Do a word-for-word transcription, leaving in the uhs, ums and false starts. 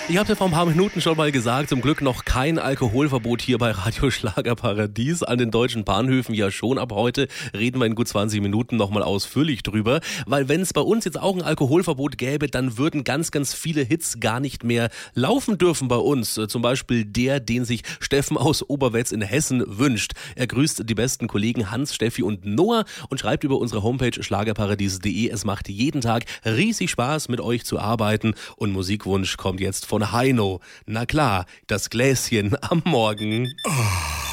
Ich habe ja vor ein paar Minuten schon mal gesagt, zum Glück noch kein Alkoholverbot hier bei Radio Schlagerparadies. An den deutschen Bahnhöfen ja schon. Ab heute reden wir in gut zwanzig Minuten nochmal ausführlich drüber. Weil wenn es bei uns jetzt auch ein Alkoholverbot gäbe, dann würden ganz, ganz viele Hits gar nicht mehr laufen dürfen bei uns. Zum Beispiel der, den sich Steffen aus Oberwetz in Hessen wünscht. Er grüßt die besten Kollegen Hans, Steffi und Noah und schreibt über unsere Homepage schlagerparadies punkt de. Es macht jeden Tag riesig Spaß, mit euch zu arbeiten. Und Musikwunsch kommt jetzt von Heino. Na klar, das Gläschen am Morgen. Oh.